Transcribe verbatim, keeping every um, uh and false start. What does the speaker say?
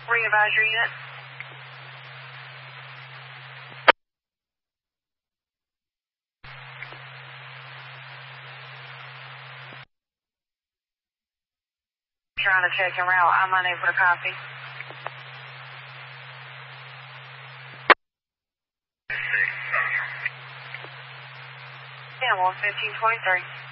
Re-advisory unit. Trying to check him out. I'm unable to copy. Yeah, one fifteen twenty-three.